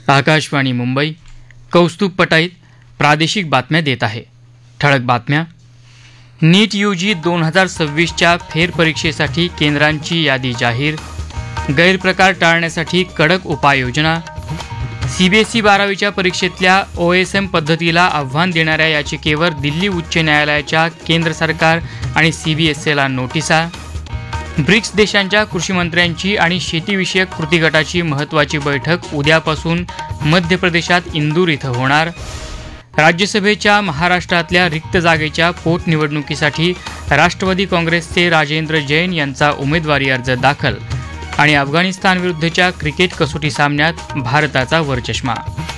आकाशवाणी मुंबई. कौस्तुभ पटाईत प्रादेशिक बातम्या देत आहे. ठळक बातम्या. नीट यूजी 2026च्या फेरपरीक्षेसाठी केंद्रांची यादी जाहीर. गैरप्रकार टाळण्यासाठी कडक उपाययोजना. सीबीएसई 12वीच्या परीक्षेतल्या OSM पद्धतीला आव्हान देणाऱ्या याचिकेवर दिल्ली उच्च न्यायालयाच्या केंद्र सरकार आणि CBSEला नोटिसा. ब्रिक्स देशांच्या कृषीमंत्र्यांची आणि शेतीविषयक कृती गटाची महत्त्वाची बैठक उद्यापासून मध्य प्रदेशात इंदूर इथं होणार. राज्यसभेच्या महाराष्ट्रातल्या रिक्त जागेच्या पोटनिवडणुकीसाठी राष्ट्रवादी काँग्रेसचे राजेंद्र जैन यांचा उमेदवारी अर्ज दाखल. आणि अफगाणिस्तानविरुद्धच्या क्रिकेट कसोटी सामन्यात भारताचा वरचष्मा.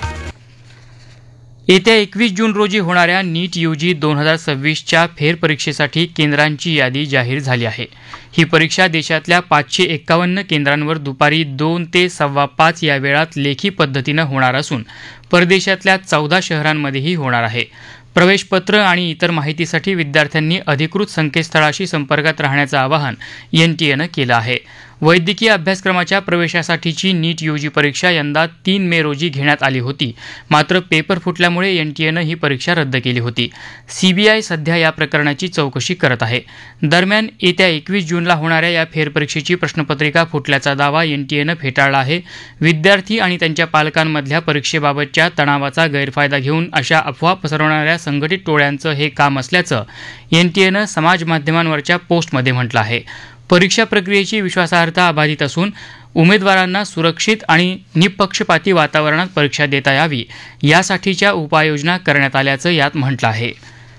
येत्या 21 जून रोजी होणाऱ्या नीट यूजी 2026च्या फेरपरीक्षेसाठी केंद्रांची यादी जाहीर झाली आहे. ही परीक्षा देशातल्या 551 केंद्रांवर दुपारी 2 ते 5:15 या वेळात लेखी पद्धतीनं होणार असून परदेशातल्या 14 शहरांमध्येही होणार आहे. प्रवेशपत्र आणि इतर माहितीसाठी विद्यार्थ्यांनी अधिकृत संकेतस्थळाशी संपर्कात राहण्याचं आवाहन NTAनं केलं आहे. वैद्यकीय अभ्यासक्रमाच्या प्रवेशासाठीची नीट यूजी परीक्षा यंदा 3 मे रोजी घेण्यात आली होती. मात्र पेपर फुटल्यामुळे NTAनं ही परीक्षा रद्द केली होती. CBI सध्या या प्रकरणाची चौकशी करत आहे. दरम्यान येत्या 21 जूनला होणाऱ्या या फेरपरीक्षेची प्रश्नपत्रिका फुटल्याचा दावा NTAनं फेटाळला आहे. विद्यार्थी आणि त्यांच्या पालकांमधल्या परीक्षेबाबतच्या तणावाचा गैरफायदा घेऊन अशा अफवा पसरवणाऱ्या संघटित टोळ्यांचं हे काम असल्याचं NTAनं समाज माध्यमांवरच्या पोस्टमध्ये म्हटलं आहे. परीक्षा प्रक्रियेची विश्वासार्हता अबाधित असून उमेदवारांना सुरक्षित आणि निपक्षपाती वातावरणात परीक्षा देता यावी यासाठीच्या उपाययोजना करण्यात आल्याचं यात म्हटलं आहे.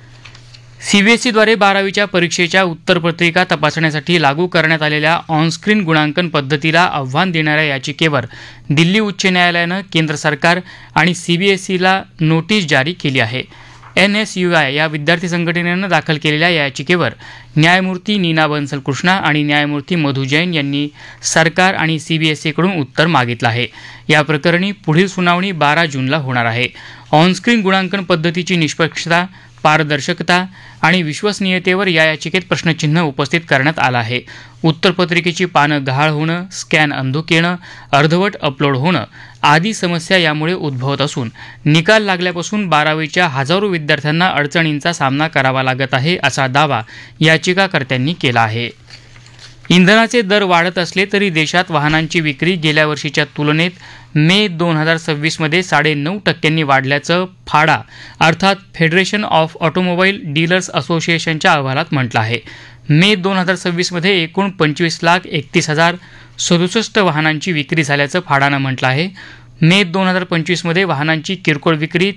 CBSEद्वारे 12वीच्या परीक्षेच्या उत्तरपत्रिका तपासण्यासाठी लागू करण्यात आलेल्या ऑनस्क्रीन गुणांकन पद्धतीला आव्हान देणाऱ्या याचिकेवर दिल्ली उच्च न्यायालयानं केंद्र सरकार आणि CBSEला नोटीस जारी केली आहे. NSUI या विद्यार्थी संघटनेनं दाखल केलेल्या या याचिकेवर न्यायमूर्ती नीना बन्सल कृष्णा आणि न्यायमूर्ती मधु जैन यांनी सरकार आणि CBSEकडून उत्तर मागितलं आहे. या प्रकरणी पुढील सुनावणी 12 जूनला होणार आहे. ऑनस्क्रीन गुणांकन पद्धतीची निष्पक्षता, पारदर्शकता आणि विश्वसनीयतेवर या याचिकेत प्रश्नचिन्ह उपस्थित करण्यात आलं आहे. उत्तरपत्रिकेची पानं गहाळ होणं, स्कॅन अंधुक येणं, अर्धवट अपलोड होणं आदी समस्या यामुळे उद्भवत असून निकाल लागल्यापासून 12वीच्या हजारो विद्यार्थ्यांना अडचणींचा सामना करावा लागत आहे असा दावा याचिकाकर्त्यांनी केला आहे. इंधनाचे दर वाढत असले तरी देशात वाहनांची विक्री गेल्या वर्षीच्या तुलनेत मे 2026मध्ये 9.5% वाढल्याचं फाडा अर्थात फेडरेशन ऑफ ऑटोमोबाईल डीलर्स असोसिएशनच्या अहवालात म्हटलं आहे. मे 2026मध्ये एकूण 25,31,067 वाहनांची विक्री झाल्याचं फाडानं म्हटलं आहे. मे 2025मध्ये वाहनांची किरकोळ विक्री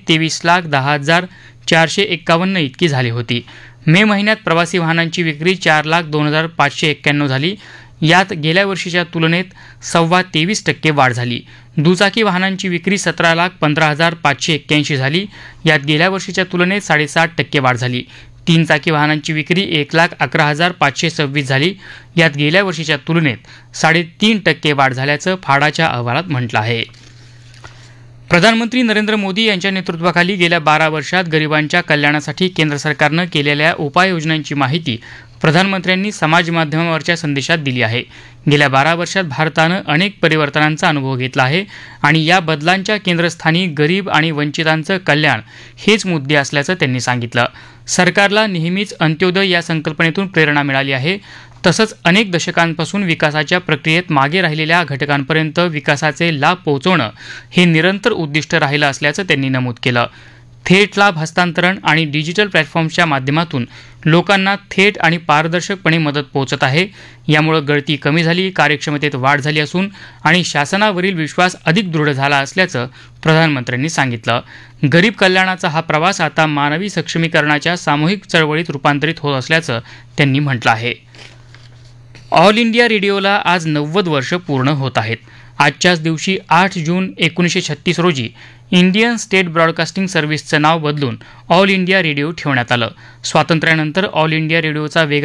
23,10,451 इतकी झाली होती. मे महिन्यात प्रवासी वाहनांची विक्री 4,02,591 झाली. यात गेल्या वर्षीच्या तुलनेत 23.25% वाढ झाली. दुचाकी वाहनांची विक्री 17,15,581 झाली. यात गेल्या वर्षीच्या तुलनेत 7.5% वाढ झाली. 3 चाकी वाहनांची विक्री 1,11,526 झाली. यात गेल्या वर्षीच्या तुलनेत 3.5% वाढ झाल्याचं फाडाच्या अहवालात म्हटलं आहे. प्रधानमंत्री नरेंद्र मोदी यांच्या नेतृत्वाखाली गेल्या 12 वर्षात गरिबांच्या कल्याणासाठी केंद्र सरकारनं केलेल्या उपाययोजनांची माहिती प्रधानमंत्र्यांनी समाज माध्यमावरच्या संदेशात दिली आहे. गेल्या 12 वर्षात भारतानं अनेक परिवर्तनांचा अनुभव घेतला आहे आणि या बदलांच्या केंद्रस्थानी गरीब आणि वंचितांचं कल्याण हेच मुद्दे असल्याचं त्यांनी सांगितलं. सरकारला नेहमीच अंत्योदय या संकल्पनेतून प्रेरणा मिळाली आहे. तसंच अनेक दशकांपासून विकासाच्या प्रक्रियेत मागे राहिलेल्या घटकांपर्यंत विकासाचे लाभ पोहोचवणं हे निरंतर उद्दिष्ट राहिलं असल्याचं त्यांनी नमूद केलं. थेट लाभ हस्तांतरण आणि डिजिटल प्लॅटफॉर्म्सच्या माध्यमातून लोकांना थेट आणि पारदर्शकपणे मदत पोहोचत आहे. यामुळे गळती कमी झाली, कार्यक्षमतेत वाढ झाली असून आणि शासनावरील विश्वास अधिक दृढ झाला असल्याचं प्रधानमंत्र्यांनी सांगितलं. गरीब कल्याणाचा हा प्रवास आता मानवी सक्षमीकरणाच्या सामूहिक चळवळीत रूपांतरित होत असल्याचं त्यांनी म्हटलं आहे. ऑल इंडिया रेडिओला आज 90 वर्ष पूर्ण होत आहेत. आजच्याच दिवशी 8 जून 1936 रोजी इंडियन स्टेट ब्रॉडकास्टिंग सर्व्हिसचं नाव बदलून ऑल इंडिया रेडिओ ठेवण्यात आलं. स्वातंत्र्यानंतर ऑल इंडिया रेडिओचा वेग